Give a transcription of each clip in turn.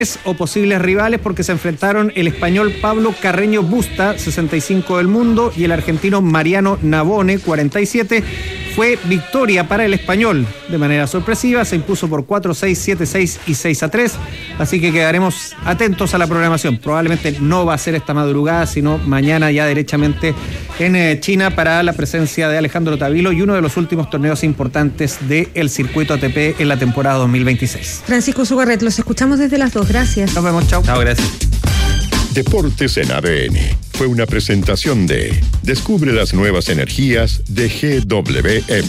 o posibles rivales, porque se enfrentaron el español Pablo Carreño Busta, 65 del mundo, y el argentino Mariano Navone, 47. Fue victoria para el español de manera sorpresiva, se impuso por 4-6, 7-6 y 6-3, así que quedaremos atentos a la programación. Probablemente no va a ser esta madrugada, sino mañana ya derechamente en China, para la presencia de Alejandro Tavilo y uno de los últimos torneos importantes del circuito ATP en la temporada 2026. Francisco Sugarret, los escuchamos desde las 2, gracias. Nos vemos, chao. Chao, gracias. Deportes en ADN fue una presentación de Descubre las nuevas energías de GWM.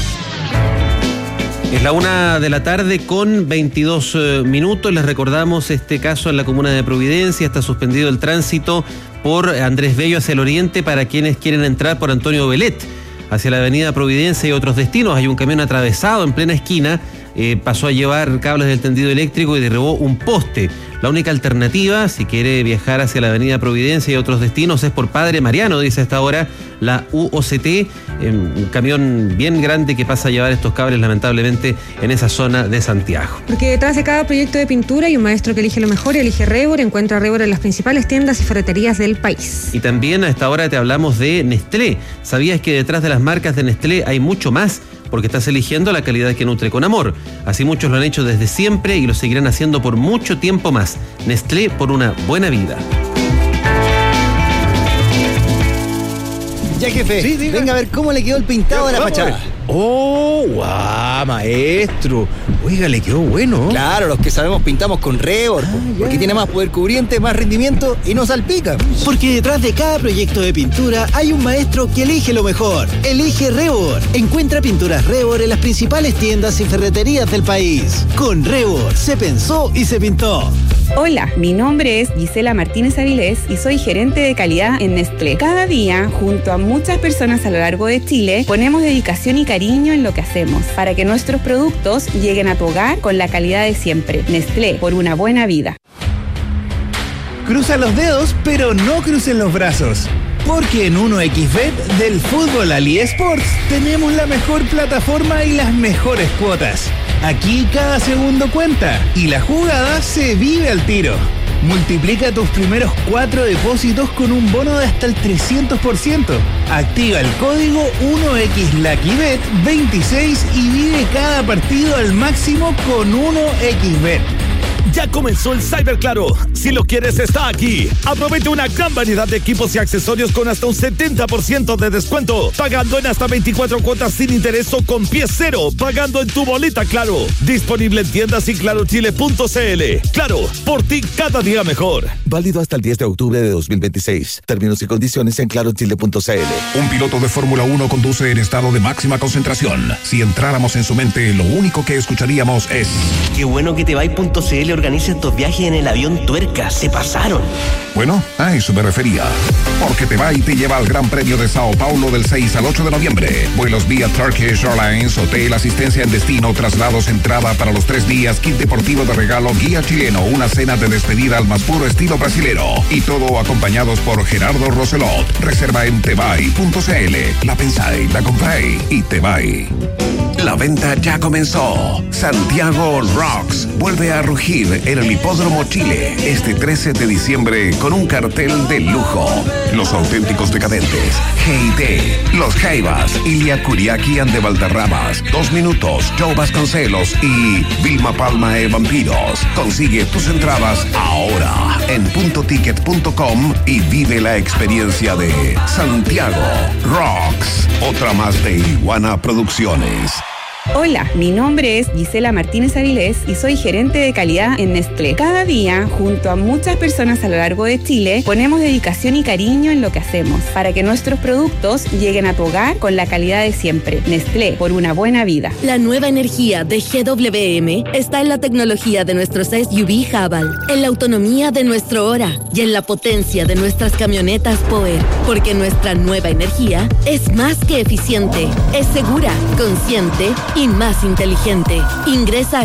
Es la 1:00 con 22 minutos. Les recordamos este caso en la comuna de Providencia. Está suspendido el tránsito por Andrés Bello hacia el oriente para quienes quieren entrar por Antonio Belet hacia la avenida Providencia y otros destinos. Hay un camión atravesado en plena esquina, pasó a llevar cables del tendido eléctrico y derribó un poste. La única alternativa, si quiere viajar hacia la avenida Providencia y otros destinos, es por Padre Mariano, dice a esta hora la UOCT, un camión bien grande que pasa a llevar estos cables, lamentablemente, en esa zona de Santiago. Porque detrás de cada proyecto de pintura hay un maestro que elige lo mejor, elige Rebor. Encuentra Rebor en las principales tiendas y ferreterías del país. Y también a esta hora te hablamos de Nestlé. ¿Sabías que detrás de las marcas de Nestlé hay mucho más? Porque estás eligiendo la calidad que nutre con amor. Así muchos lo han hecho desde siempre y lo seguirán haciendo por mucho tiempo más. Nestlé, por una buena vida. Ya, jefe, sí, venga a ver cómo le quedó el pintado de la fachada. ¡Oh, guau, maestro! Oiga, le quedó bueno. Claro, los que sabemos pintamos con Rebor, porque tiene más poder cubriente, más rendimiento y no salpica. Porque detrás de cada proyecto de pintura hay un maestro que elige lo mejor. Elige Rebor. Encuentra pinturas Rebor en las principales tiendas y ferreterías del país. Con Rebor se pensó y se pintó. Hola, mi nombre es Gisela Martínez Avilés y soy gerente de calidad en Nestlé. Cada día, junto a muchas personas a lo largo de Chile, ponemos dedicación y cariño en lo que hacemos para que nuestros productos lleguen a tu hogar con la calidad de siempre. Nestlé, por una buena vida. Cruza los dedos, pero no crucen los brazos. Porque en 1xBet del fútbol al eSports tenemos la mejor plataforma y las mejores cuotas. Aquí cada segundo cuenta y la jugada se vive al tiro. Multiplica tus primeros 4 depósitos con un bono de hasta el 300%. Activa el código 1xLuckyBet26 y vive cada partido al máximo con 1xBet. Ya comenzó el Cyber Claro. Si lo quieres, está aquí. Aprovecha una gran variedad de equipos y accesorios con hasta un 70% de descuento. Pagando en hasta 24 cuotas sin interés o con pie cero. Pagando en tu boleta Claro. Disponible en tiendas y clarochile.cl. Claro, por ti cada día mejor. Válido hasta el 10 de octubre de 2026. Términos y condiciones en clarochile.cl. Un piloto de Fórmula 1 conduce en estado de máxima concentración. Si entráramos en su mente, lo único que escucharíamos es: qué bueno que Tebay.cl organiza estos viajes en el avión Tuerca. Se pasaron. Bueno, a eso me refería. Porque Tebay te lleva al Gran Premio de Sao Paulo del 6 al 8 de noviembre. Vuelos vía Turkish Airlines, hotel, asistencia en destino, traslados, entrada para los 3 días, kit deportivo de regalo, guía chileno, una cena de despedida al más puro estilo brasilero. Y todo acompañados por Gerardo Roselot. Reserva en tebay.cl. La pensáis, la compráis y Tebay. La venta ya comenzó. Santiago Rocks vuelve a rugir en el Hipódromo Chile este 13 de diciembre con un cartel de lujo. Los auténticos decadentes, G&T, Los Jaivas, Ilia Kuriaki and de Valderramas, 2 Minutos, Joe Vasconcelos y Vilma Palma e Vampiros. Consigue tus entradas ahora en puntoticket.com y vive la experiencia de Santiago Rocks. Otra más de Iguana Producciones. Hola, mi nombre es Gisela Martínez Avilés y soy gerente de calidad en Nestlé. Cada día, junto a muchas personas a lo largo de Chile, ponemos dedicación y cariño en lo que hacemos para que nuestros productos lleguen a tu hogar con la calidad de siempre. Nestlé, por una buena vida. La nueva energía de GWM está en la tecnología de nuestros SUV Haval, en la autonomía de nuestro Hora y en la potencia de nuestras camionetas Power, porque nuestra nueva energía es más que eficiente, es segura, consciente y más inteligente. Ingresa a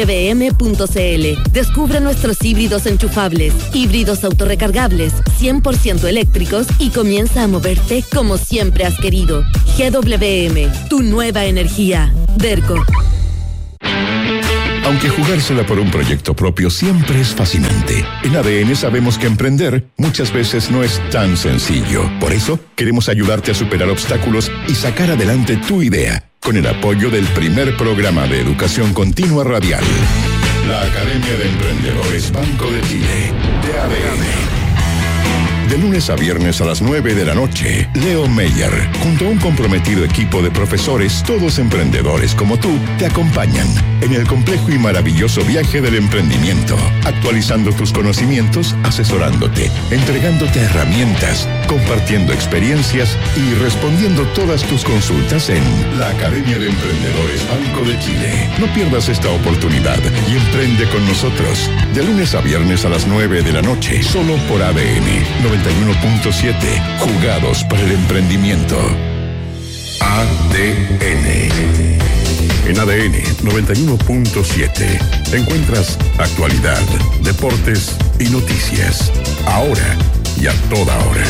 gwm.cl. Descubre nuestros híbridos enchufables, híbridos autorrecargables, 100% eléctricos y comienza a moverte como siempre has querido. GWM, tu nueva energía. Derco. Aunque jugársela por un proyecto propio siempre es fascinante, en ADN sabemos que emprender muchas veces no es tan sencillo. Por eso, queremos ayudarte a superar obstáculos y sacar adelante tu idea, con el apoyo del primer programa de educación continua radial. La Academia de Emprendedores Banco de Chile, de ADN. De lunes a viernes a las 9 de la noche, Leo Meyer, junto a un comprometido equipo de profesores, todos emprendedores como tú, te acompañan en el complejo y maravilloso viaje del emprendimiento, actualizando tus conocimientos, asesorándote, entregándote herramientas, compartiendo experiencias y respondiendo todas tus consultas en la Academia de Emprendedores Banco de Chile. No pierdas esta oportunidad y emprende con nosotros. De lunes a viernes a las 9 de la noche, solo por ADN 91.7, jugados para el emprendimiento. ADN. En ADN 91.7 encuentras actualidad, deportes y noticias. Ahora y a toda hora.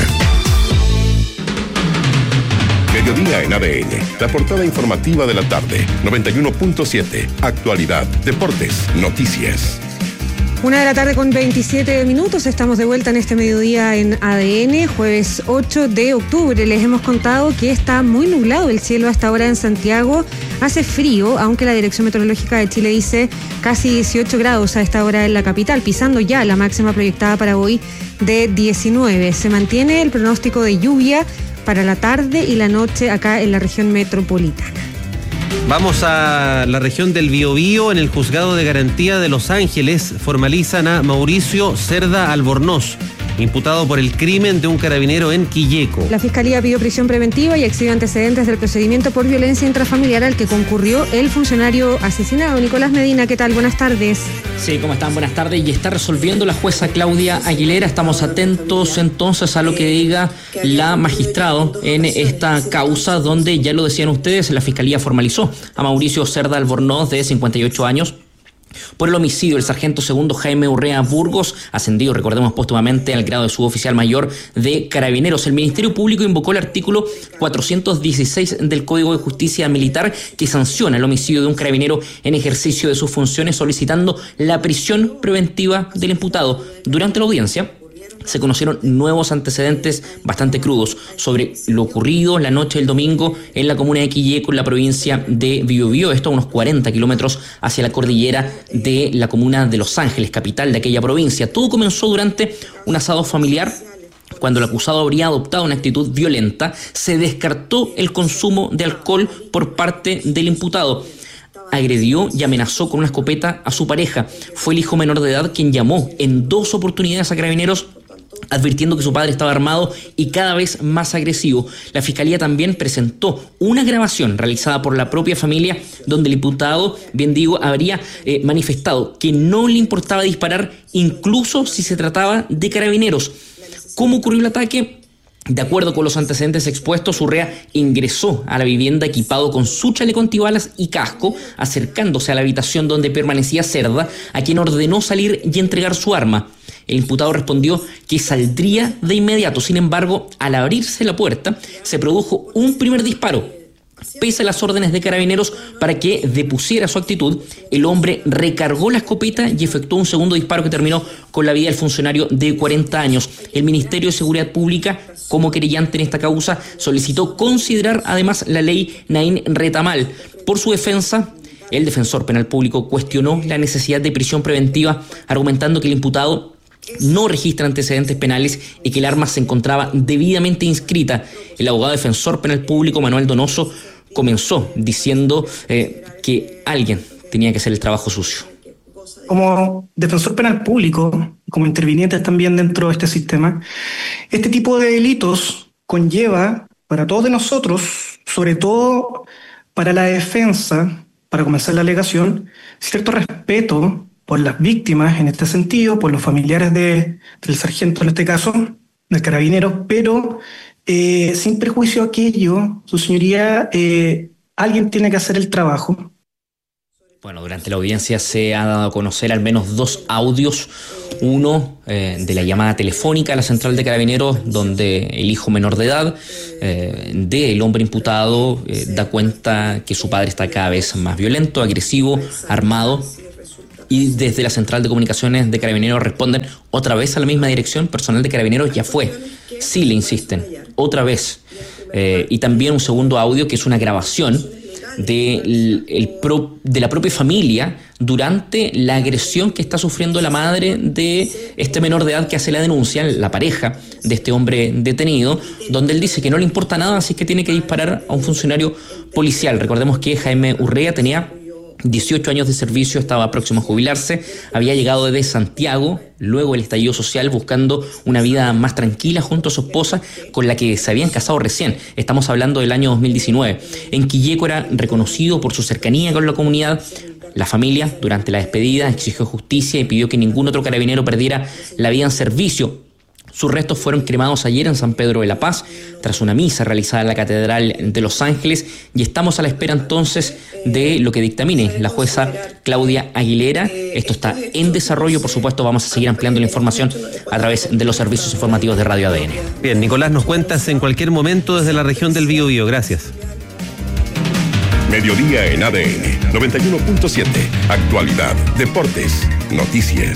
Mediodía en ADN, la portada informativa de la tarde. 91.7, actualidad, deportes, noticias. 1:27 p.m, estamos de vuelta en este mediodía en ADN, jueves 8 de octubre. Les hemos contado que está muy nublado el cielo hasta ahora en Santiago. Hace frío, aunque la Dirección Meteorológica de Chile dice casi 18 grados a esta hora en la capital, pisando ya la máxima proyectada para hoy de 19. Se mantiene el pronóstico de lluvia para la tarde y la noche acá en la región metropolitana. Vamos a la región del Biobío. En el Juzgado de Garantía de Los Ángeles formalizan a Mauricio Cerda Albornoz, imputado por el crimen de un carabinero en Quilleco. La Fiscalía pidió prisión preventiva y exhibió antecedentes del procedimiento por violencia intrafamiliar al que concurrió el funcionario asesinado. Nicolás Medina, ¿qué tal? Buenas tardes. Sí, ¿cómo están? Buenas tardes. Y está resolviendo la jueza Claudia Aguilera. Estamos atentos entonces a lo que diga la magistrado en esta causa, donde ya lo decían ustedes, la Fiscalía formalizó a Mauricio Cerda Albornoz, de 58 años, por el homicidio del sargento segundo Jaime Urrea Burgos, ascendido, recordemos, póstumamente al grado de suboficial mayor de Carabineros. El Ministerio Público invocó el artículo 416 del Código de Justicia Militar, que sanciona el homicidio de un carabinero en ejercicio de sus funciones, solicitando la prisión preventiva del imputado. Durante la audiencia se conocieron nuevos antecedentes bastante crudos sobre lo ocurrido la noche del domingo en la comuna de Quilleco, en la provincia de Biobío, esto a unos 40 kilómetros hacia la cordillera de la comuna de Los Ángeles, capital de aquella provincia. Todo comenzó durante un asado familiar, cuando el acusado habría adoptado una actitud violenta. Se descartó el consumo de alcohol por parte del imputado. Agredió y amenazó con una escopeta a su pareja. Fue el hijo menor de edad quien llamó en 2 oportunidades a Carabineros, advirtiendo que su padre estaba armado y cada vez más agresivo. La Fiscalía también presentó una grabación realizada por la propia familia, donde el imputado, bien digo, habría manifestado que no le importaba disparar, incluso si se trataba de Carabineros. ¿Cómo ocurrió el ataque? De acuerdo con los antecedentes expuestos, Urrea ingresó a la vivienda equipado con su chaleco antibalas y casco, acercándose a la habitación donde permanecía Cerda, a quien ordenó salir y entregar su arma. El imputado respondió que saldría de inmediato. Sin embargo, al abrirse la puerta, se produjo un primer disparo. Pese a las órdenes de Carabineros para que depusiera su actitud, el hombre recargó la escopeta y efectuó un segundo disparo que terminó con la vida del funcionario de 40 años. El Ministerio de Seguridad Pública, como querellante en esta causa, solicitó considerar además la ley Naín Retamal. Por su defensa, el defensor penal público cuestionó la necesidad de prisión preventiva, argumentando que el imputado no registra antecedentes penales y que el arma se encontraba debidamente inscrita. El abogado defensor penal público, Manuel Donoso, comenzó diciendo que alguien tenía que hacer el trabajo sucio. Como defensor penal público, como intervinientes también dentro de este sistema, este tipo de delitos conlleva para todos de nosotros, sobre todo para la defensa, para comenzar la alegación, cierto respeto por las víctimas en este sentido, por los familiares del sargento en este caso, del carabinero, pero sin prejuicio a aquello, su señoría, alguien tiene que hacer el trabajo. Bueno, durante la audiencia se ha dado a conocer al menos 2 audios. Uno de la llamada telefónica a la central de Carabineros, donde el hijo menor de edad del hombre imputado da cuenta que su padre está cada vez más violento, agresivo, armado. y desde la central de comunicaciones de Carabineros responden otra vvez a la misma dirección. Personal de Carabineros ya fue. Sí, le insisten, otra vez. Y también un segundo audio que es una grabación de la propia familia durante la agresión que está sufriendo la madre de este menor de edad que hace la denuncia, la pareja de este hombre detenido, donde él dice que no le importa nada, así que tiene que disparar a un funcionario policial. Recordemos que Jaime Urrea tenía 18 años de servicio, estaba próximo a jubilarse, había llegado desde Santiago, luego el estallido social, buscando una vida más tranquila junto a su esposa, con la que se habían casado recién. Estamos hablando del año 2019. En Quilleco era reconocido por su cercanía con la comunidad. La familia, durante la despedida, exigió justicia y pidió que ningún otro carabinero perdiera la vida en servicio. Sus restos fueron cremados ayer en San Pedro de la Paz, tras una misa realizada en la Catedral de Los Ángeles, y estamos a la espera entonces de lo que dictamine la jueza Claudia Aguilera. Esto está en desarrollo, por supuesto vamos a seguir ampliando la información a través de los servicios informativos de Radio ADN. Bien, Nicolás, nos cuentas en cualquier momento desde la región del Biobío. Gracias. Mediodía en ADN 91.7. Actualidad, deportes, noticias.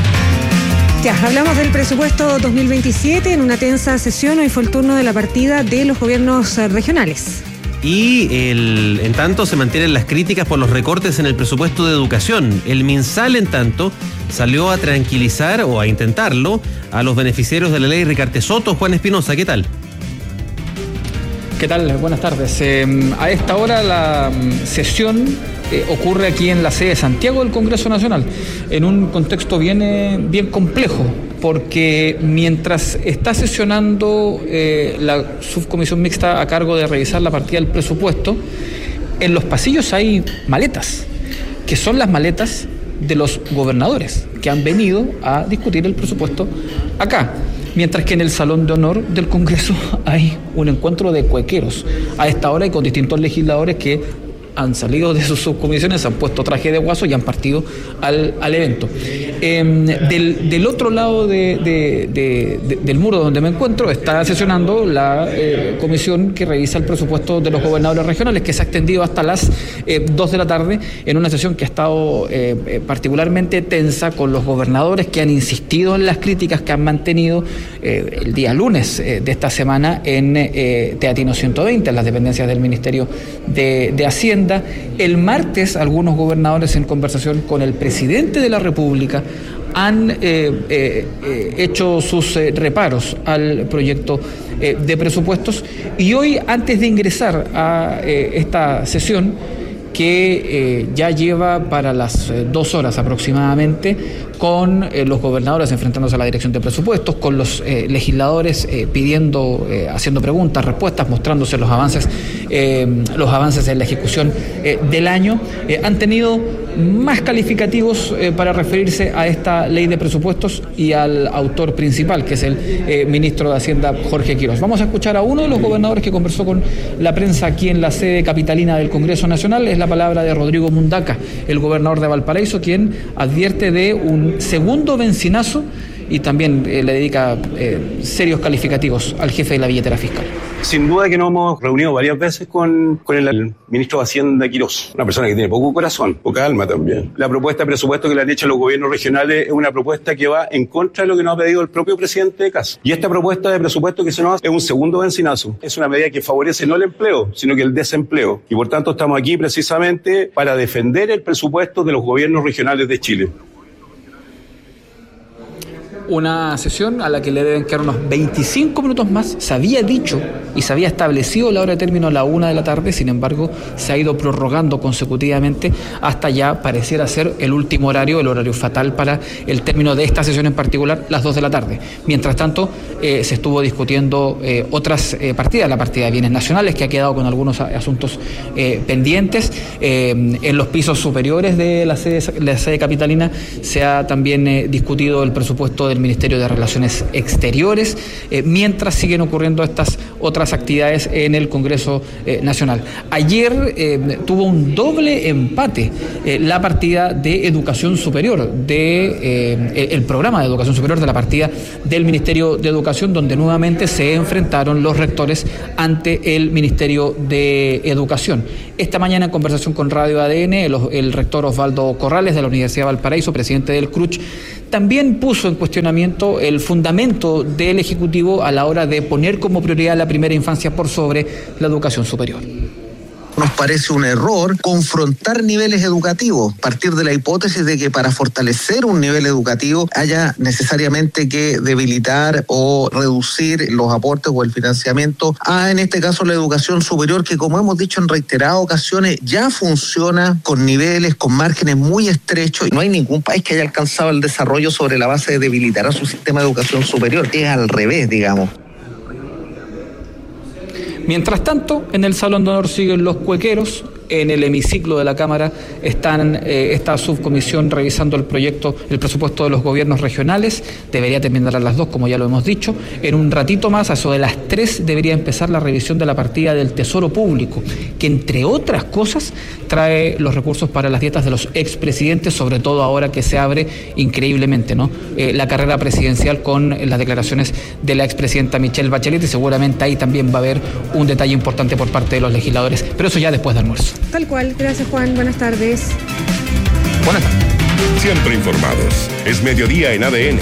Ya, hablamos del presupuesto 2027 en una tensa sesión. Hoy fue el turno de la partida de los gobiernos regionales. Y en tanto se mantienen las críticas por los recortes en el presupuesto de educación. El MinSal, en tanto, salió a tranquilizar o a intentarlo a los beneficiarios de la ley Ricardo Soto. Juan Espinosa, ¿qué tal? ¿Qué tal? Buenas tardes. A esta hora la sesión ocurre aquí en la sede de Santiago del Congreso Nacional, en un contexto bien complejo, porque mientras está sesionando la subcomisión mixta a cargo de revisar la partida del presupuesto, en los pasillos hay maletas, que son las maletas de los gobernadores que han venido a discutir el presupuesto acá. Mientras que en el Salón de Honor del Congreso hay un encuentro de cuequeros a esta hora y con distintos legisladores que han salido de sus subcomisiones, han puesto traje de guaso y han partido al evento. Del otro lado del muro donde me encuentro está sesionando la comisión que revisa el presupuesto de los gobernadores regionales, que se ha extendido hasta las 2 de la tarde en una sesión que ha estado particularmente tensa, con los gobernadores que han insistido en las críticas que han mantenido el día lunes de esta semana en Teatino 120, en las dependencias del Ministerio de Hacienda. El martes, algunos gobernadores, en conversación con el presidente de la República, han hecho sus reparos al proyecto de presupuestos, y hoy, antes de ingresar a esta sesión, que ya lleva para las 2 horas aproximadamente, con los gobernadores enfrentándose a la dirección de presupuestos, con los legisladores pidiendo, haciendo preguntas, respuestas, mostrándose los avances en la ejecución del año, han tenido más calificativos para referirse a esta ley de presupuestos y al autor principal, que es el ministro de Hacienda, Jorge Quiroz. Vamos a escuchar a uno de los gobernadores que conversó con la prensa aquí en la sede capitalina del Congreso Nacional. Es la palabra de Rodrigo Mundaca, el gobernador de Valparaíso, quien advierte de un segundo bencinazo y también le dedica serios calificativos al jefe de la billetera fiscal. Sin duda que nos hemos reunido varias veces con el ministro de Hacienda, Quiroz, una persona que tiene poco corazón, poca alma también. La propuesta de presupuesto que le han hecho los gobiernos regionales es una propuesta que va en contra de lo que nos ha pedido el propio presidente de casa. Y esta propuesta de presupuesto que se nos hace es un segundo bencinazo. Es una medida que favorece no el empleo, sino que el desempleo. Y por tanto estamos aquí precisamente para defender el presupuesto de los gobiernos regionales de Chile. Una sesión a la que le deben quedar unos 25 minutos más. Se había dicho y se había establecido la hora de término a la 1 de la tarde, sin embargo se ha ido prorrogando consecutivamente hasta ya pareciera ser el último horario, el horario fatal para el término de esta sesión en particular, las 2 de la tarde. Mientras tanto se estuvo discutiendo otras partidas, la partida de bienes nacionales, que ha quedado con algunos asuntos pendientes. En los pisos superiores de la sede capitalina se ha también discutido el presupuesto respecto del Ministerio de Relaciones Exteriores, mientras siguen ocurriendo estas otras actividades en el Congreso Nacional. Ayer tuvo un doble empate la partida de Educación Superior, el programa de Educación Superior de la partida del Ministerio de Educación, donde nuevamente se enfrentaron los rectores ante el Ministerio de Educación. Esta mañana, en conversación con Radio ADN, el rector Osvaldo Corrales de la Universidad de Valparaíso, presidente del CRUCH, también puso en cuestionamiento el fundamento del Ejecutivo a la hora de poner como prioridad la primera infancia por sobre la educación superior. Nos parece un error confrontar niveles educativos, partir de la hipótesis de que para fortalecer un nivel educativo haya necesariamente que debilitar o reducir los aportes o el financiamiento a, en este caso, la educación superior, que como hemos dicho en reiteradas ocasiones, ya funciona con niveles, con márgenes muy estrechos. No hay ningún país que haya alcanzado el desarrollo sobre la base de debilitar a su sistema de educación superior. Es al revés, digamos. Mientras tanto, en el Salón de Honor siguen los cuequeros. En el hemiciclo de la Cámara están esta subcomisión revisando el presupuesto de los gobiernos regionales. Debería terminar a las 2, como ya lo hemos dicho. En un ratito más, a eso de las 3, debería empezar la revisión de la partida del Tesoro Público, que entre otras cosas trae los recursos para las dietas de los expresidentes, sobre todo ahora que se abre increíblemente, ¿no? La carrera presidencial con las declaraciones de la expresidenta Michelle Bachelet, y seguramente ahí también va a haber un detalle importante por parte de los legisladores, pero eso ya después de almuerzo. Tal cual. Gracias, Juan. Buenas tardes. Buenas tardes. Siempre informados. Es mediodía en ADN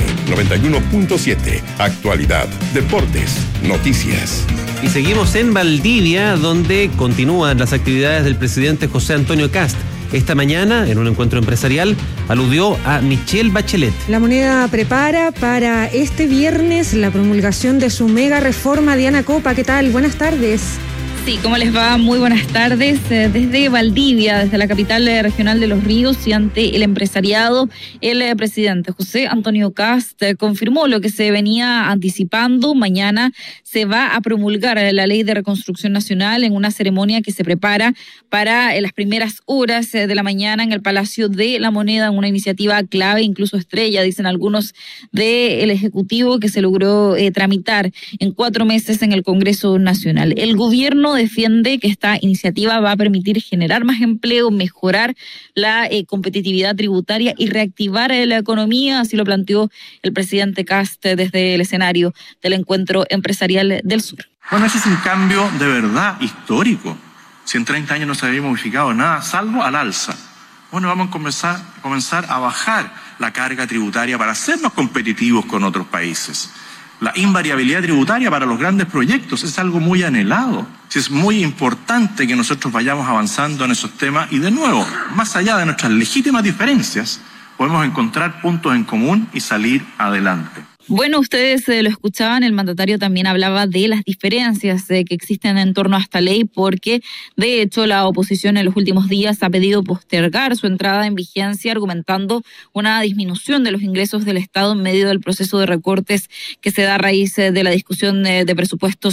91.7. Actualidad, deportes, noticias. Y seguimos en Valdivia, donde continúan las actividades del presidente José Antonio Kast. Esta mañana, en un encuentro empresarial, aludió a Michelle Bachelet. La Moneda prepara para este viernes la promulgación de su mega reforma. Diana Copa, ¿qué tal? Buenas tardes. Sí, ¿cómo les va? Muy buenas tardes. Desde Valdivia, desde la capital regional de Los Ríos, y ante el empresariado, el presidente José Antonio Kast confirmó lo que se venía anticipando. Mañana se va a promulgar la Ley de Reconstrucción Nacional en una ceremonia que se prepara para las primeras horas de la mañana en el Palacio de la Moneda, una iniciativa clave, incluso estrella, dicen algunos del Ejecutivo, que se logró tramitar en 4 meses en el Congreso Nacional. El gobierno defiende que esta iniciativa va a permitir generar más empleo, mejorar la competitividad tributaria y reactivar la economía. Así lo planteó el presidente Kast desde el escenario del encuentro empresarial del sur. Bueno, ese es un cambio de verdad histórico. Si en 30 años no se había modificado nada, salvo al alza. Bueno, vamos a comenzar a bajar la carga tributaria para hacernos competitivos con otros países. La invariabilidad tributaria para los grandes proyectos es algo muy anhelado. Es muy importante que nosotros vayamos avanzando en esos temas y, de nuevo, más allá de nuestras legítimas diferencias, podemos encontrar puntos en común y salir adelante. Bueno, ustedes lo escuchaban, el mandatario también hablaba de las diferencias que existen en torno a esta ley, porque de hecho la oposición en los últimos días ha pedido postergar su entrada en vigencia, argumentando una disminución de los ingresos del Estado en medio del proceso de recortes que se da a raíz de la discusión de presupuestos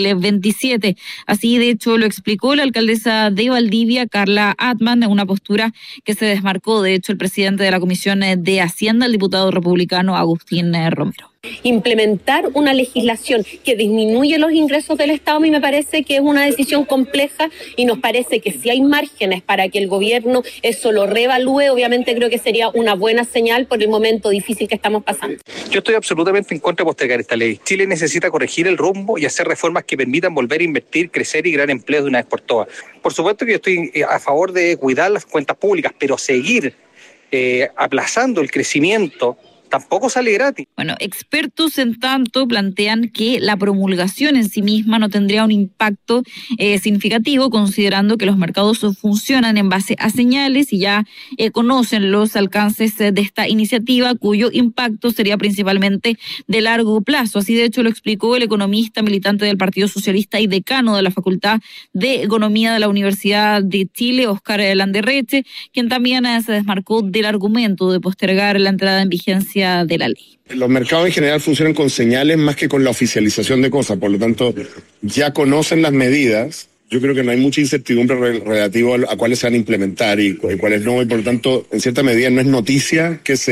2027. Así, de hecho, lo explicó la alcaldesa de Valdivia, Carla Atman, en una postura que se desmarcó, de hecho, el presidente de la Comisión de Hacienda, el diputado republicano Agustín Romero. Implementar una legislación que disminuye los ingresos del Estado a mí me parece que es una decisión compleja, y nos parece que si hay márgenes para que el gobierno eso lo reevalúe, obviamente creo que sería una buena señal por el momento difícil que estamos pasando. Yo estoy absolutamente en contra de postergar esta ley. Chile necesita corregir el rumbo y hacer reformas que permitan volver a invertir, crecer y crear empleo de una vez por todas. Por supuesto que yo estoy a favor de cuidar las cuentas públicas, pero seguir aplazando el crecimiento tampoco sale gratis. Bueno, expertos en tanto plantean que la promulgación en sí misma no tendría un impacto significativo, considerando que los mercados funcionan en base a señales y ya conocen los alcances de esta iniciativa, cuyo impacto sería principalmente de largo plazo. Así de hecho lo explicó el economista militante del Partido Socialista y decano de la Facultad de Economía de la Universidad de Chile, Óscar Landerreche, quien también se desmarcó del argumento de postergar la entrada en vigencia de la ley. Los mercados en general funcionan con señales más que con la oficialización de cosas, por lo tanto ya conocen las medidas. Yo creo que no hay mucha incertidumbre relativo a cuáles se van a implementar y cuáles no, y por lo tanto en cierta medida no es noticia que se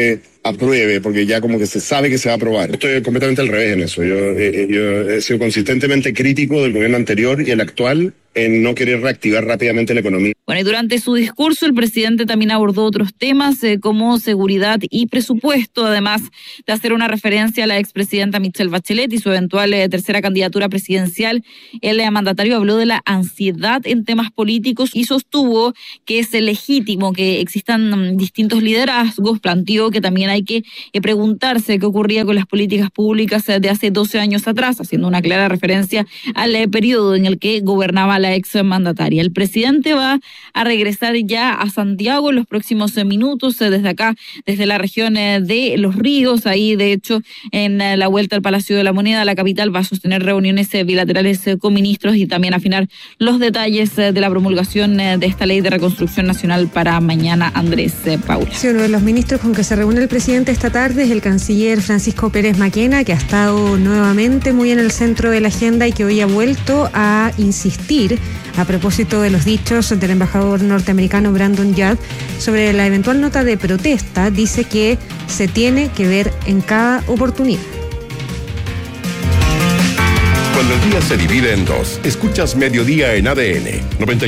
apruebe, porque ya como que se sabe que se va a aprobar. Estoy completamente al revés en eso. Yo he sido consistentemente crítico del gobierno anterior y el actual en no querer reactivar rápidamente la economía. Bueno, y durante su discurso el presidente también abordó otros temas como seguridad y presupuesto, además de hacer una referencia a la expresidenta Michelle Bachelet y su eventual tercera candidatura presidencial. El mandatario habló de la ansiedad en temas políticos y sostuvo que es legítimo que existan distintos liderazgos. Planteó que también hay que preguntarse qué ocurría con las políticas públicas de hace 12 años atrás, haciendo una clara referencia al periodo en el que gobernaba la ex mandataria. El presidente va a regresar ya a Santiago en los próximos minutos, desde acá, desde la región de Los Ríos. Ahí, de hecho, en la vuelta al Palacio de la Moneda, la capital, va a sostener reuniones bilaterales con ministros y también afinar los detalles de la promulgación de esta ley de reconstrucción nacional para mañana. Andrés Paula. Sí, uno de los ministros con que se reúne el presidente esta tarde es el canciller Francisco Pérez Maquena, que ha estado nuevamente muy en el centro de la agenda y que hoy ha vuelto a insistir a propósito de los dichos del embajador norteamericano Brandon Judd sobre la eventual nota de protesta. Dice que se tiene que ver en cada oportunidad. Cuando el día se divide en dos, escuchas Mediodía en ADN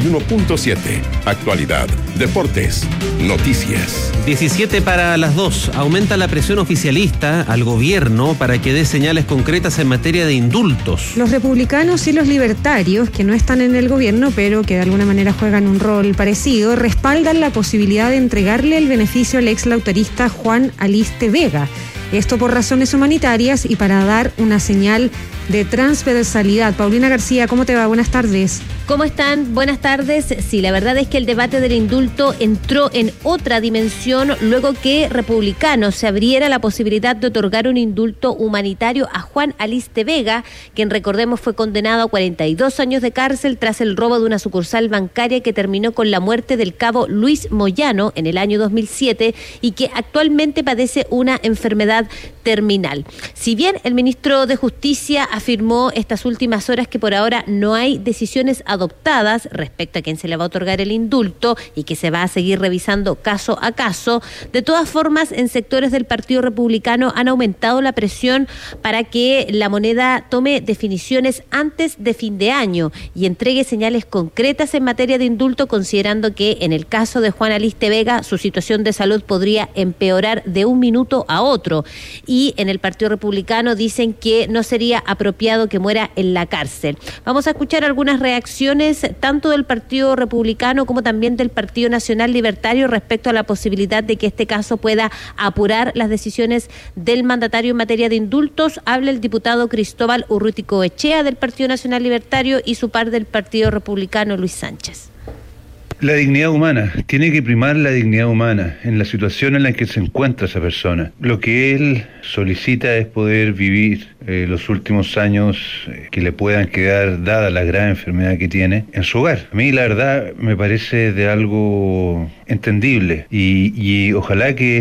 91.7. Actualidad, deportes, noticias. 17 para las 2. Aumenta la presión oficialista al gobierno para que dé señales concretas en materia de indultos. Los republicanos y los libertarios, que no están en el gobierno, pero que de alguna manera juegan un rol parecido, respaldan la posibilidad de entregarle el beneficio al ex lautarista Juan Aliste Vega. Esto por razones humanitarias y para dar una señal de transversalidad. Paulina García, ¿cómo te va? Buenas tardes. ¿Cómo están? Buenas tardes. Sí, la verdad es que el debate del indulto entró en otra dimensión luego que Republicanos se abriera la posibilidad de otorgar un indulto humanitario a Juan Aliste Vega, quien recordemos fue condenado a 42 años de cárcel tras el robo de una sucursal bancaria que terminó con la muerte del cabo Luis Moyano en el año 2007 y que actualmente padece una enfermedad terminal. Si bien el ministro de Justicia afirmó estas últimas horas que por ahora no hay decisiones adoptadas respecto a quién se le va a otorgar el indulto y que se va a seguir revisando caso a caso, de todas formas en sectores del Partido Republicano han aumentado la presión para que la moneda tome definiciones antes de fin de año y entregue señales concretas en materia de indulto, considerando que en el caso de Juan Aliste Vega su situación de salud podría empeorar de un minuto a otro. Y en el Partido Republicano dicen que no sería apropiado que muera en la cárcel. Vamos a escuchar algunas reacciones tanto del Partido Republicano como también del Partido Nacional Libertario respecto a la posibilidad de que este caso pueda apurar las decisiones del mandatario en materia de indultos. Habla el diputado Cristóbal Urruticoechea del Partido Nacional Libertario y su par del Partido Republicano, Luis Sánchez. La dignidad humana, tiene que primar la dignidad humana en la situación en la que se encuentra esa persona. Lo que él solicita es poder vivir los últimos años que le puedan quedar, dada la grave enfermedad que tiene, en su hogar. A mí la verdad me parece de algo entendible y ojalá que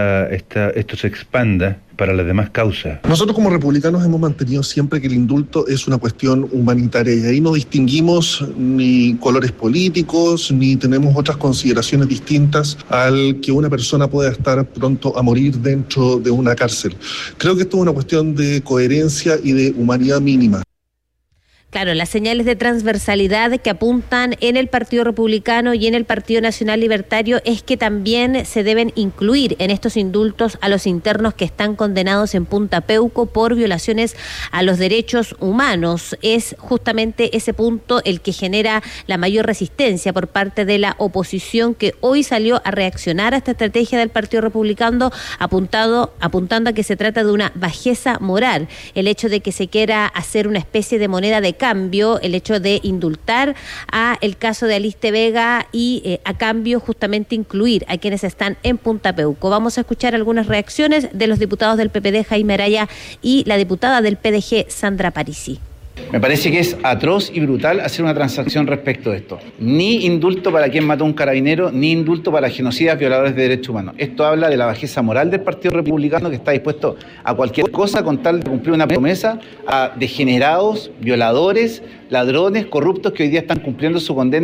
esto se expanda para las demás causas. Nosotros como republicanos hemos mantenido siempre que el indulto es una cuestión humanitaria y ahí no distinguimos ni colores políticos ni tenemos otras consideraciones distintas al que una persona pueda estar pronto a morir dentro de una cárcel. Creo que esto es una cuestión de coherencia y de humanidad mínima. Claro, las señales de transversalidad que apuntan en el Partido Republicano y en el Partido Nacional Libertario es que también se deben incluir en estos indultos a los internos que están condenados en Punta Peuco por violaciones a los derechos humanos. Es justamente ese punto el que genera la mayor resistencia por parte de la oposición, que hoy salió a reaccionar a esta estrategia del Partido Republicano apuntando a que se trata de una bajeza moral. El hecho de que se quiera hacer una especie de moneda de cambio, el hecho de indultar a el caso de Aliste Vega y a cambio justamente incluir a quienes están en Punta Peuco. Vamos a escuchar algunas reacciones de los diputados del PPD, Jaime Araya, y la diputada del PDG, Sandra Parisi. Me parece que es atroz y brutal hacer una transacción respecto de esto. Ni indulto para quien mató a un carabinero, ni indulto para genocidas violadores de derechos humanos. Esto habla de la bajeza moral del Partido Republicano, que está dispuesto a cualquier cosa con tal de cumplir una promesa a degenerados, violadores, ladrones, corruptos que hoy día están cumpliendo su condena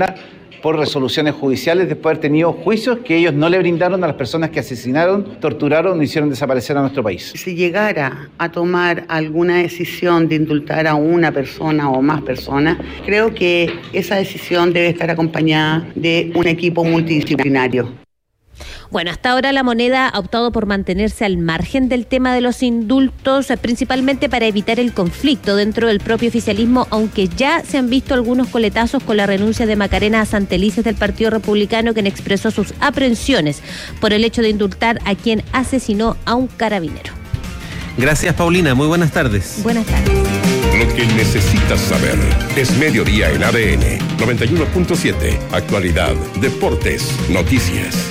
por resoluciones judiciales después de haber tenido juicios que ellos no le brindaron a las personas que asesinaron, torturaron o hicieron desaparecer a nuestro país. Si llegara a tomar alguna decisión de indultar a una persona o más personas, creo que esa decisión debe estar acompañada de un equipo multidisciplinario. Bueno, hasta ahora la Moneda ha optado por mantenerse al margen del tema de los indultos, principalmente para evitar el conflicto dentro del propio oficialismo, aunque ya se han visto algunos coletazos con la renuncia de Macarena Santelices del Partido Republicano, quien expresó sus aprensiones por el hecho de indultar a quien asesinó a un carabinero. Gracias, Paulina. Muy buenas tardes. Buenas tardes. Lo que necesitas saber es Mediodía en ADN 91.7. Actualidad, deportes, noticias.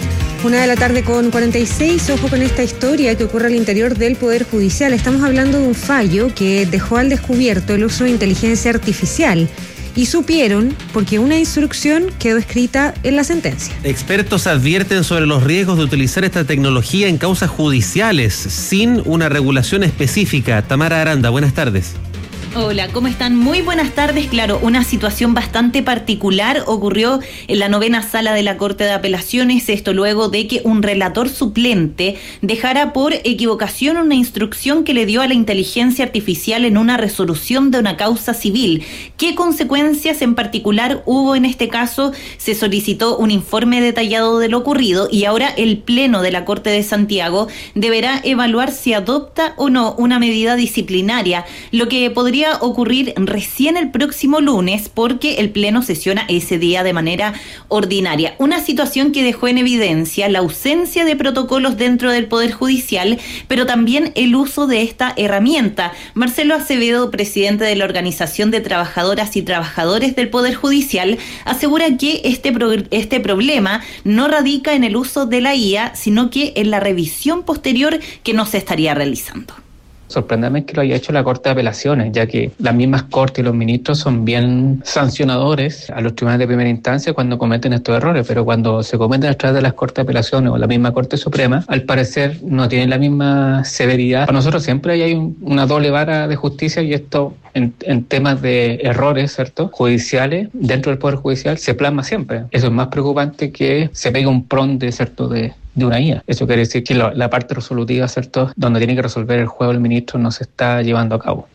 1:46 PM. Ojo con esta historia que ocurre al interior del Poder Judicial. Estamos hablando de un fallo que dejó al descubierto el uso de inteligencia artificial. Y supieron porque una instrucción quedó escrita en la sentencia. Expertos advierten sobre los riesgos de utilizar esta tecnología en causas judiciales sin una regulación específica. Tamara Aranda, buenas tardes. Hola, ¿cómo están? Muy buenas tardes. Claro, una situación bastante particular ocurrió en la 9ª Sala de la Corte de Apelaciones, esto luego de que un relator suplente dejara por equivocación una instrucción que le dio a la inteligencia artificial en una resolución de una causa civil. ¿Qué consecuencias en particular hubo en este caso? Se solicitó un informe detallado de lo ocurrido y ahora el Pleno de la Corte de Santiago deberá evaluar si adopta o no una medida disciplinaria, lo que podría ocurrir recién el próximo lunes porque el Pleno sesiona ese día de manera ordinaria. Una situación que dejó en evidencia la ausencia de protocolos dentro del Poder Judicial, pero también el uso de esta herramienta. Marcelo Acevedo, presidente de la Organización de Trabajadoras y Trabajadores del Poder Judicial, asegura que este problema no radica en el uso de la IA, sino que en la revisión posterior que no se estaría realizando. Sorpréndeme que lo haya hecho la Corte de Apelaciones, ya que las mismas Cortes y los ministros son bien sancionadores a los tribunales de primera instancia cuando cometen estos errores, pero cuando se cometen a través de las Cortes de Apelaciones o la misma Corte Suprema, al parecer no tienen la misma severidad. Para nosotros siempre hay una doble vara de justicia y esto en temas de errores, ¿cierto?, judiciales, dentro del Poder Judicial, se plasma siempre. Eso es más preocupante que se pegue un pronde, ¿cierto?, de una IA. Eso quiere decir que la parte resolutiva, ¿cierto?, donde tiene que resolver el juego el ministro, no se está llevando a cabo.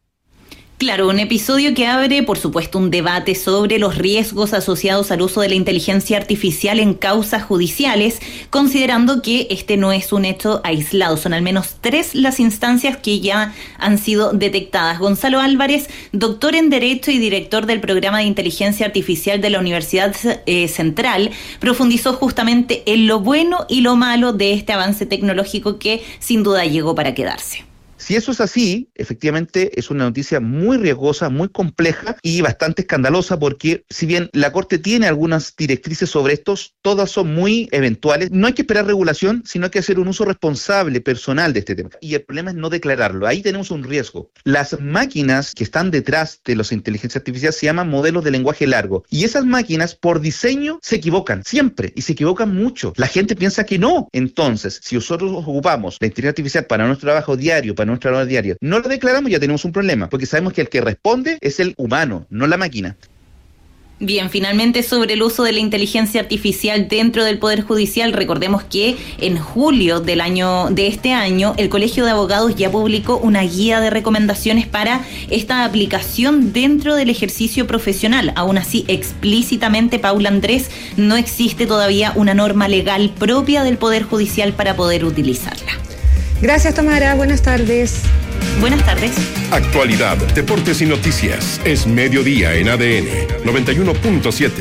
Claro, un episodio que abre, por supuesto, un debate sobre los riesgos asociados al uso de la inteligencia artificial en causas judiciales, considerando que este no es un hecho aislado. Son al menos 3 las instancias que ya han sido detectadas. Gonzalo Álvarez, doctor en Derecho y director del programa de inteligencia artificial de la Universidad Central, profundizó justamente en lo bueno y lo malo de este avance tecnológico que sin duda llegó para quedarse. Si eso es así, efectivamente es una noticia muy riesgosa, muy compleja y bastante escandalosa porque si bien la Corte tiene algunas directrices sobre estos, todas son muy eventuales. No hay que esperar regulación, sino hay que hacer un uso responsable, personal de este tema. Y el problema es no declararlo. Ahí tenemos un riesgo. Las máquinas que están detrás de las inteligencias artificiales se llaman modelos de lenguaje largo. Y esas máquinas, por diseño, se equivocan siempre y se equivocan mucho. La gente piensa que no. Entonces, si nosotros ocupamos la inteligencia artificial para nuestro trabajo diario, para nuestra hora diaria, no lo declaramos, ya tenemos un problema, porque sabemos que el que responde es el humano, no la máquina. Bien, finalmente sobre el uso de la inteligencia artificial dentro del Poder Judicial, recordemos que en julio de este año, el Colegio de Abogados ya publicó una guía de recomendaciones para esta aplicación dentro del ejercicio profesional. Aún así, explícitamente, Paula Andrés, no existe todavía una norma legal propia del Poder Judicial para poder utilizarla. Gracias, Tamara. Buenas tardes. Buenas tardes. Actualidad, deportes y noticias. Es Mediodía en ADN 91.7.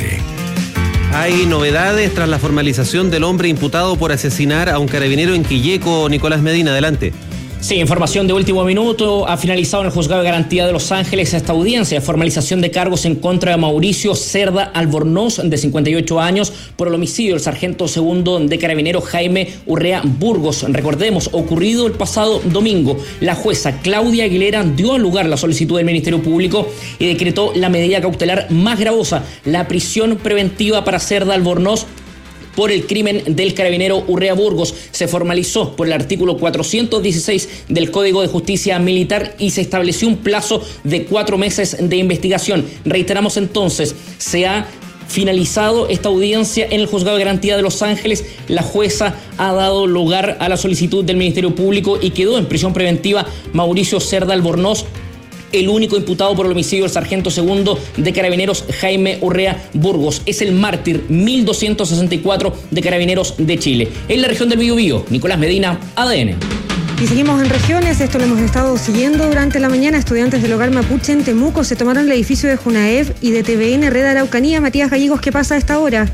Hay novedades tras la formalización del hombre imputado por asesinar a un carabinero en Quilleco. Nicolás Medina, adelante. Sí, información de último minuto. Ha finalizado en el Juzgado de Garantía de Los Ángeles esta audiencia de formalización de cargos en contra de Mauricio Cerda Albornoz, de 58 años, por el homicidio del sargento segundo de carabinero Jaime Urrea Burgos. Recordemos, ocurrido el pasado domingo, la jueza Claudia Aguilera dio al lugar la solicitud del Ministerio Público y decretó la medida cautelar más gravosa, la prisión preventiva para Cerda Albornoz por el crimen del carabinero Urrea Burgos. Se formalizó por el artículo 416 del Código de Justicia Militar y se estableció un plazo de 4 meses de investigación. Reiteramos entonces, se ha finalizado esta audiencia en el Juzgado de Garantía de Los Ángeles. La jueza ha dado lugar a la solicitud del Ministerio Público y quedó en prisión preventiva Mauricio Cerda Albornoz, el único imputado por el homicidio del sargento segundo de Carabineros Jaime Urrea Burgos. Es el mártir 1264 de Carabineros de Chile. En la región del Biobío, Nicolás Medina, ADN. Y seguimos en regiones, esto lo hemos estado siguiendo durante la mañana. Estudiantes del hogar mapuche en Temuco se tomaron el edificio de Junaev y de TVN Red Araucanía. Matías Gallegos, ¿qué pasa a esta hora?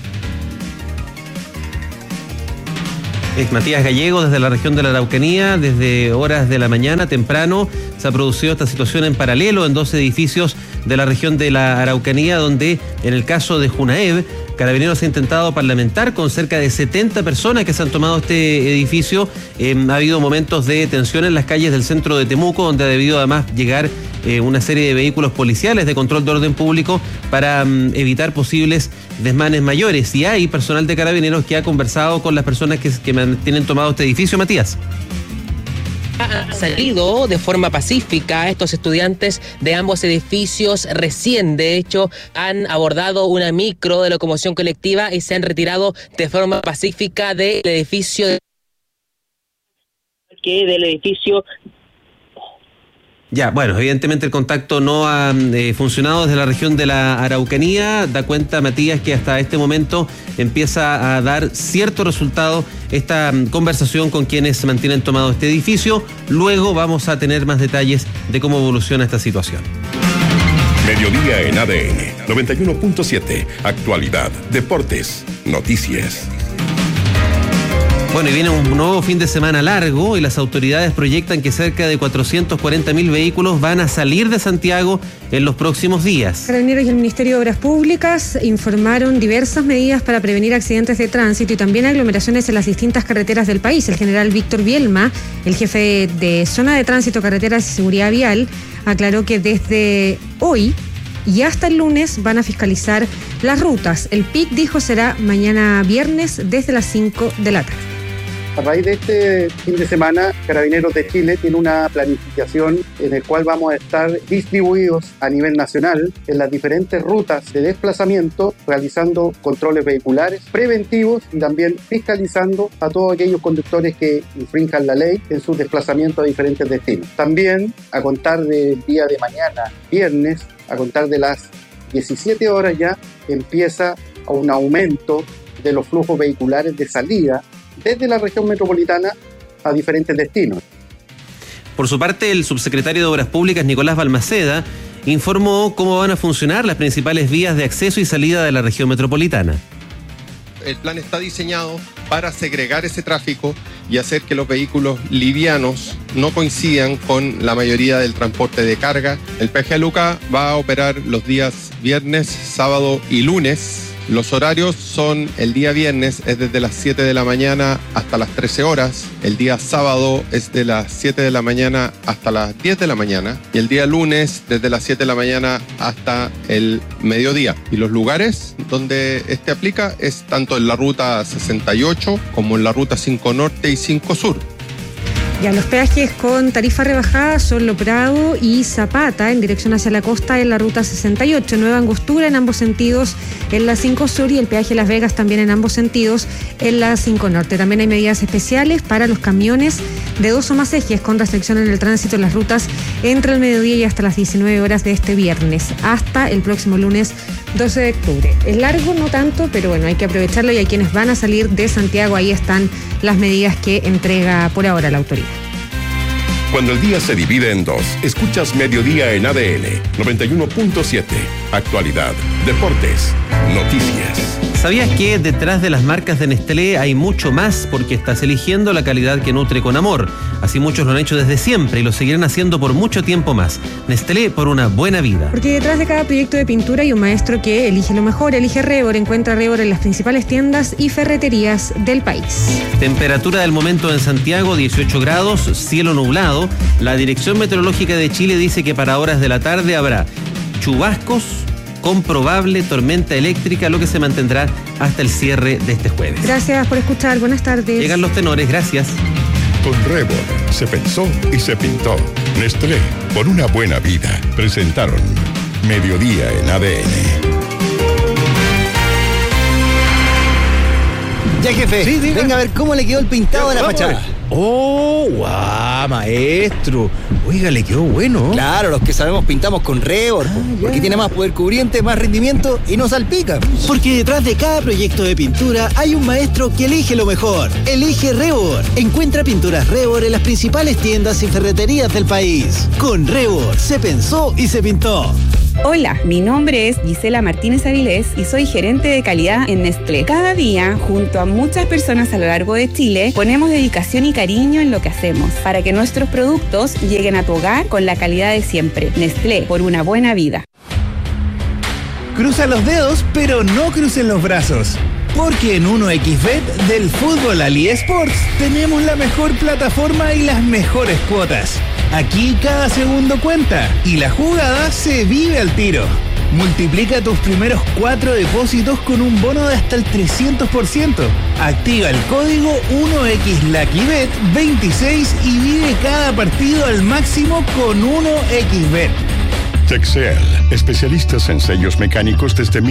Es Matías Gallego desde la región de la Araucanía. Desde horas de la mañana temprano se ha producido esta situación en paralelo en dos edificios de la región de la Araucanía, donde en el caso de Junaev, Carabineros ha intentado parlamentar con cerca de 70 personas que se han tomado este edificio. Ha habido momentos de tensión en las calles del centro de Temuco, donde ha debido además llegar una serie de vehículos policiales de control de orden público para evitar posibles desmanes mayores. Y hay personal de Carabineros que ha conversado con las personas que tienen tomado este edificio. Matías. Han salido de forma pacífica estos estudiantes de ambos edificios recién. De hecho, han abordado una micro de locomoción colectiva y se han retirado de forma pacífica del edificio Ya, bueno, evidentemente el contacto no ha funcionado desde la región de la Araucanía. Da cuenta, Matías, que hasta este momento empieza a dar cierto resultado esta conversación con quienes mantienen tomado este edificio. Luego vamos a tener más detalles de cómo evoluciona esta situación. Mediodía en ADN 91.7. Actualidad, deportes, noticias. Bueno, y viene un nuevo fin de semana largo y las autoridades proyectan que cerca de 440.000 vehículos van a salir de Santiago en los próximos días. Carabineros y el Ministerio de Obras Públicas informaron diversas medidas para prevenir accidentes de tránsito y también aglomeraciones en las distintas carreteras del país. El general Víctor Bielma, el jefe de Zona de Tránsito, Carreteras y Seguridad Vial, aclaró que desde hoy y hasta el lunes van a fiscalizar las rutas. El PIC, dijo, será mañana viernes desde las 5 de la tarde. A raíz de este fin de semana, Carabineros de Chile tiene una planificación en la cual vamos a estar distribuidos a nivel nacional en las diferentes rutas de desplazamiento, realizando controles vehiculares preventivos y también fiscalizando a todos aquellos conductores que infrinjan la ley en sus desplazamientos a diferentes destinos. También, a contar del día de mañana, viernes, a contar de las 17 horas ya, empieza un aumento de los flujos vehiculares de salida desde la región metropolitana a diferentes destinos. Por su parte, el subsecretario de Obras Públicas, Nicolás Balmaceda, informó cómo van a funcionar las principales vías de acceso y salida de la región metropolitana. El plan está diseñado para segregar ese tráfico y hacer que los vehículos livianos no coincidan con la mayoría del transporte de carga. El peaje a Luca va a operar los días viernes, sábado y lunes. Los horarios son: el día viernes es desde las 7 de la mañana hasta las 13 horas, el día sábado es de las 7 de la mañana hasta las 10 de la mañana y el día lunes desde las 7 de la mañana hasta el mediodía. Y los lugares donde este aplica es tanto en la ruta 68 como en la ruta 5 Norte y 5 Sur. Ya, los peajes con tarifa rebajada son Lo Prado y Zapata en dirección hacia la costa en la ruta 68, Nueva Angostura en ambos sentidos en la 5 Sur y el peaje Las Vegas también en ambos sentidos en la 5 Norte. También hay medidas especiales para los camiones de 2 o más ejes con restricción en el tránsito en las rutas entre el mediodía y hasta las 19 horas de este viernes hasta el próximo lunes 12 de octubre. Es largo, no tanto, pero bueno, hay que aprovecharlo y hay quienes van a salir de Santiago, ahí están las medidas que entrega por ahora la autoridad. Cuando el día se divide en dos, escuchas Mediodía en ADN 91.7. Actualidad, deportes, noticias. ¿Sabías que detrás de las marcas de Nestlé hay mucho más? Porque estás eligiendo la calidad que nutre con amor. Así muchos lo han hecho desde siempre y lo seguirán haciendo por mucho tiempo más. Nestlé, por una buena vida. Porque detrás de cada proyecto de pintura hay un maestro que elige lo mejor. Elige Rebor. Encuentra Rebor en las principales tiendas y ferreterías del país. Temperatura del momento en Santiago, 18 grados, cielo nublado. La Dirección Meteorológica de Chile dice que para horas de la tarde habrá chubascos con probable tormenta eléctrica, lo que se mantendrá hasta el cierre de este jueves. Gracias por escuchar, buenas tardes. Llegan los tenores, gracias. Con Rebor se pensó y se pintó. Nestlé, por una buena vida. Presentaron Mediodía en ADN. Ya, jefe, sí, venga a ver cómo le quedó el pintado de la fachada. ¡Oh, guau, maestro! Oiga, le quedó bueno. Claro, los que sabemos pintamos con Rebord, porque tiene más poder cubriente, más rendimiento y no salpica. Porque detrás de cada proyecto de pintura hay un maestro que elige lo mejor. Elige Rebord. Encuentra pinturas Rebord en las principales tiendas y ferreterías del país. Con Rebord se pensó y se pintó. Hola, mi nombre es Gisela Martínez Avilés y soy gerente de calidad en Nestlé. Cada día, junto a muchas personas a lo largo de Chile, ponemos dedicación y cariño en lo que hacemos para que nuestros productos lleguen a tu hogar con la calidad de siempre. Nestlé, por una buena vida. Cruza los dedos, pero no crucen los brazos. Porque en 1xBet del fútbol al eSports tenemos la mejor plataforma y las mejores cuotas. Aquí cada segundo cuenta y la jugada se vive al tiro. Multiplica tus primeros 4 depósitos con un bono de hasta el 300%. Activa el código 1xLuckyBet26 y vive cada partido al máximo con 1xBet. Texel, especialistas en sellos mecánicos desde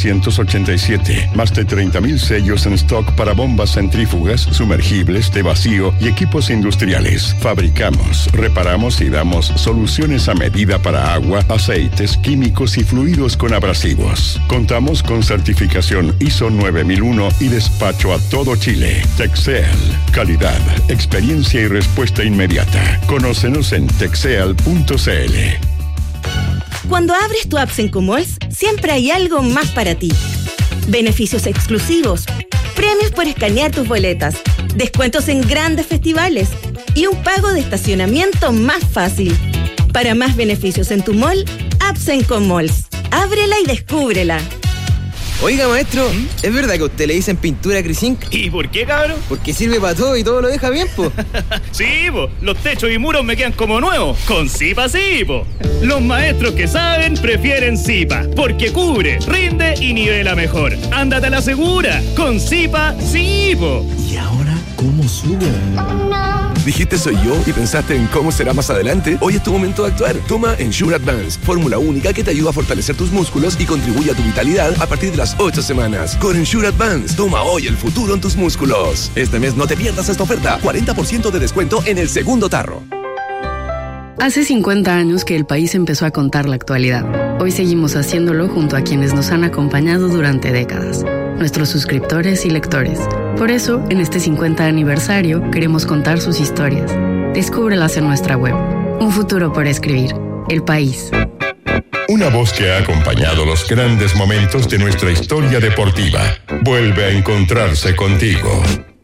1987. Más de 30,000 sellos en stock para bombas centrífugas, sumergibles, de vacío y equipos industriales. Fabricamos, reparamos y damos soluciones a medida para agua, aceites, químicos y fluidos con abrasivos. Contamos con certificación ISO 9001 y despacho a todo Chile. Texel, calidad, experiencia y respuesta inmediata. Conócenos en texel.cl. Cuando abres tu app Sencomalls, siempre hay algo más para ti. Beneficios exclusivos, premios por escanear tus boletas, descuentos en grandes festivales y un pago de estacionamiento más fácil. Para más beneficios en tu mall, app Sencomalls. Ábrela y descúbrela. Oiga, maestro, ¿es verdad que a usted le dicen pintura Crisink? ¿Y por qué, cabrón? Porque sirve para todo y todo lo deja bien, po. Sí, po. Los techos y muros me quedan como nuevos. Con Zipa sí, po. Los maestros que saben prefieren Zipa. Porque cubre, rinde y nivela mejor. Ándate a la segura. Con Zipa sí, po. ¿Y ahora cómo subo? ¿Dijiste soy yo y pensaste en cómo será más adelante? Hoy es tu momento de actuar. Toma Ensure Advance, fórmula única que te ayuda a fortalecer tus músculos y contribuye a tu vitalidad a partir de las 8 semanas. Con Ensure Advance, toma hoy el futuro en tus músculos. Este mes no te pierdas esta oferta. 40% de descuento en el segundo tarro. Hace 50 años que el país empezó a contar la actualidad. Hoy seguimos haciéndolo junto a quienes nos han acompañado durante décadas, nuestros suscriptores y lectores. Por eso, en este 50 aniversario, queremos contar sus historias. Descúbrelas en nuestra web. Un futuro por escribir. El País. Una voz que ha acompañado los grandes momentos de nuestra historia deportiva. Vuelve a encontrarse contigo.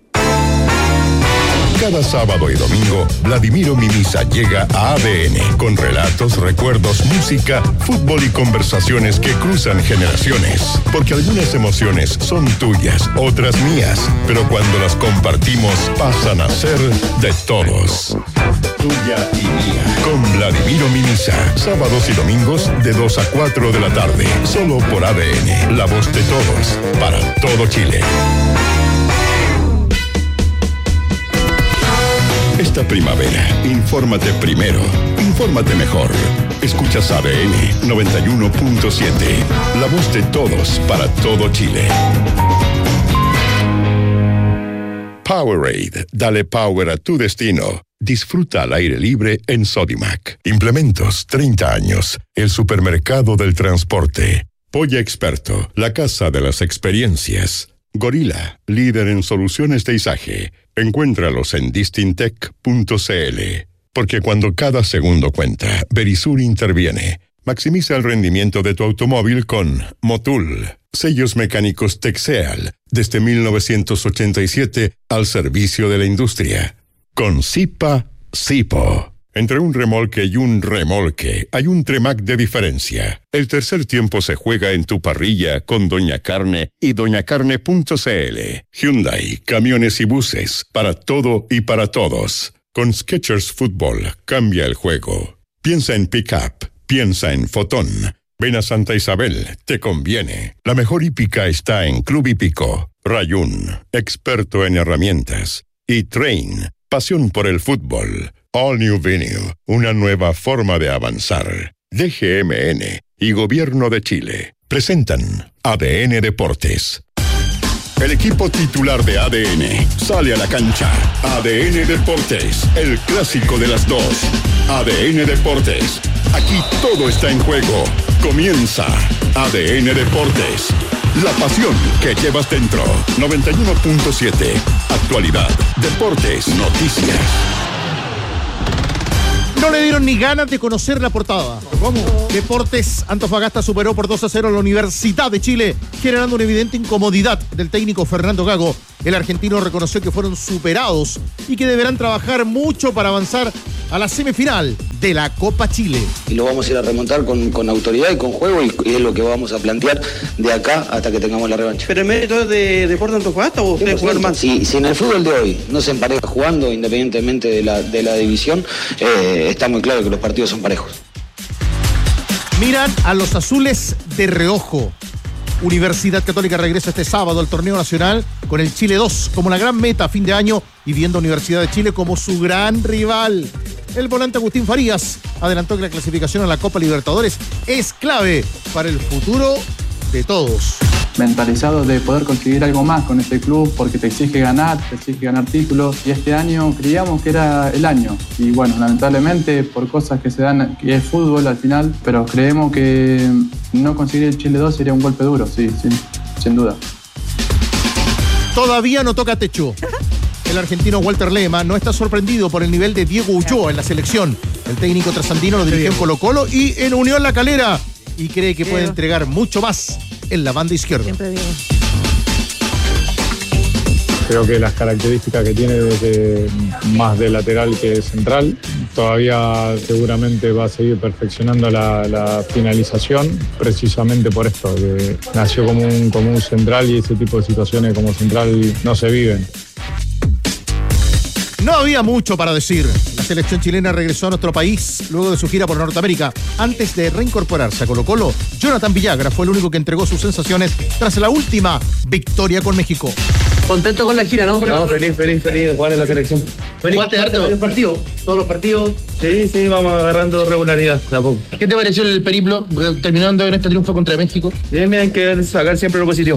Cada sábado y domingo, Vladimiro Mimisa llega a ADN con relatos, recuerdos, música, fútbol y conversaciones que cruzan generaciones. Porque algunas emociones son tuyas, otras mías, pero cuando las compartimos pasan a ser de todos. Tuya y mía. Con Vladimiro Mimisa, sábados y domingos de 2 a 4 de la tarde. Solo por ADN, la voz de todos, para todo Chile. Esta primavera, infórmate primero, infórmate mejor. Escuchas ADN 91.7, la voz de todos para todo Chile. Powerade, dale power a tu destino. Disfruta al aire libre en Sodimac. Implementos 30 años, el supermercado del transporte. Polla Experto, la casa de las experiencias. Gorila, líder en soluciones de izaje. Encuéntralos en distintec.cl. Porque cuando cada segundo cuenta, Verisur interviene. Maximiza el rendimiento de tu automóvil con Motul. Sellos mecánicos Texeal, desde 1987 al servicio de la industria. Con Zipa, Zipo. Entre un remolque y un remolque hay un Tremac de diferencia. El tercer tiempo se juega en tu parrilla con Doña Carne y doñacarne.cl. Hyundai, camiones y buses, para todo y para todos. Con Skechers Fútbol, cambia el juego. Piensa en pick-up, piensa en Fotón. Ven a Santa Isabel, te conviene. La mejor hípica está en Club Hípico. Rayún, experto en herramientas. Y Train, pasión por el fútbol. All New Venue, una nueva forma de avanzar. DGMN y Gobierno de Chile presentan ADN Deportes. El equipo titular de ADN sale a la cancha. ADN Deportes, el clásico de las dos. ADN Deportes, aquí todo está en juego. Comienza ADN Deportes, la pasión que llevas dentro. 91.7, actualidad, deportes, noticias. No le dieron ni ganas de conocer la portada. ¿Cómo? Deportes Antofagasta superó por 2-0 a la Universidad de Chile, generando una evidente incomodidad del técnico Fernando Gago. El argentino reconoció que fueron superados y que deberán trabajar mucho para avanzar a la semifinal de la Copa Chile. Y lo vamos a ir a remontar con autoridad y con juego, y es lo que vamos a plantear de acá hasta que tengamos la revancha. ¿Pero el mérito es de Deportes Antofagasta o ustedes jugar más? Si en el fútbol de hoy no se empareja jugando, independientemente de la división, está muy claro que los partidos son parejos. Miran a los azules de reojo. Universidad Católica regresa este sábado al torneo nacional con el Chile 2 como la gran meta a fin de año y viendo a Universidad de Chile como su gran rival. El volante Agustín Farías adelantó que la clasificación a la Copa Libertadores es clave para el futuro de todos. Mentalizado de poder conseguir algo más con este club porque te exige ganar títulos, y este año creíamos que era el año y bueno, lamentablemente por cosas que se dan, que es fútbol al final, pero creemos que no conseguir el Chile 2 sería un golpe duro, sí, sin duda. Todavía no toca techo. El argentino Walter Lema no está sorprendido por el nivel de Diego Ulloa en la selección. El técnico trasandino lo dirigió en Colo-Colo y en Unión La Calera y cree que puede entregar mucho más en la banda izquierda. Creo que las características que tiene desde más de lateral que de central, todavía seguramente va a seguir perfeccionando la finalización, precisamente por esto, que nació como un central y ese tipo de situaciones como central no se viven. No había mucho para decir. La selección chilena regresó a nuestro país luego de su gira por Norteamérica. Antes de reincorporarse a Colo-Colo, Jonathan Villagra fue el único que entregó sus sensaciones tras la última victoria con México. Contento con la gira, ¿no? No, feliz de jugar en la selección. ¿Jugaste harto los partidos? ¿Todos los partidos? Sí, vamos agarrando regularidad de a poco. ¿Qué te pareció el periplo terminando en este triunfo contra México? Bien, hay que sacar siempre lo positivo.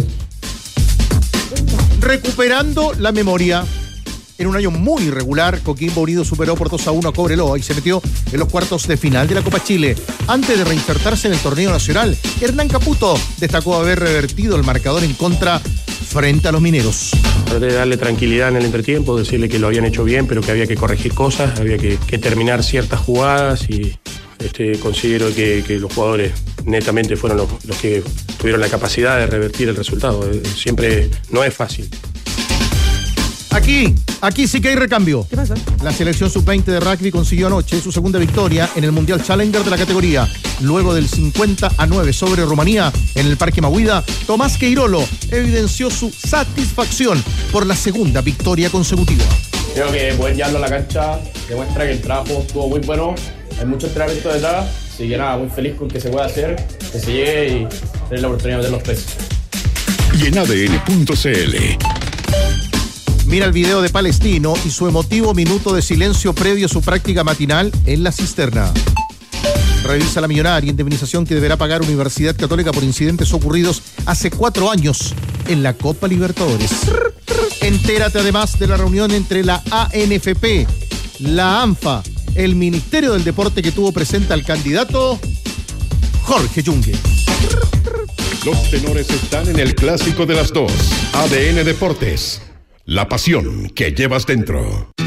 Recuperando la memoria. En un año muy irregular, Coquimbo Unido superó por 2-1 a Cobreloa y se metió en los cuartos de final de la Copa Chile. Antes de reinsertarse en el torneo nacional, Hernán Caputo destacó haber revertido el marcador en contra frente a los mineros. Traté de darle tranquilidad en el entretiempo, decirle que lo habían hecho bien, pero que había que corregir cosas, había que terminar ciertas jugadas y considero que los jugadores netamente fueron los que tuvieron la capacidad de revertir el resultado. Siempre no es fácil. Aquí sí que hay recambio. ¿Qué pasa? La selección sub-20 de rugby consiguió anoche su segunda victoria en el Mundial Challenger de la categoría. Luego del 50-9 sobre Rumanía en el Parque Mahuida, Tomás Queirolo evidenció su satisfacción por la segunda victoria consecutiva. Creo que poder llevarlo a la cancha demuestra que el trabajo estuvo muy bueno. Hay mucho entrenamiento detrás, así que nada, muy feliz con que se pueda hacer, que se llegue y tener la oportunidad de meter los pesos. Y en ADN.cl. Mira el video de Palestino y su emotivo minuto de silencio previo a su práctica matinal en la cisterna. Revisa la millonaria indemnización que deberá pagar Universidad Católica por incidentes ocurridos hace 4 años en la Copa Libertadores. Entérate además de la reunión entre la ANFP, la ANFA, el Ministerio del Deporte que tuvo presente al candidato Jorge Yungue. Los tenores están en el clásico de las dos. ADN Deportes. La pasión que llevas dentro.